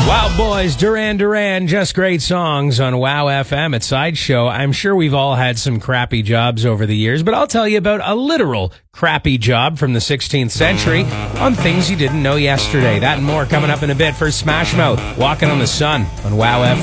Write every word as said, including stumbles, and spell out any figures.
Wow Boys, Duran Duran, just great songs on Wow F M at Sideshow. I'm sure we've all had some crappy jobs over the years, but I'll tell you about a literal crappy job from the sixteenth century on things you didn't know yesterday. That and more coming up in a bit for Smash Mouth, Walking on the Sun on Wow F M.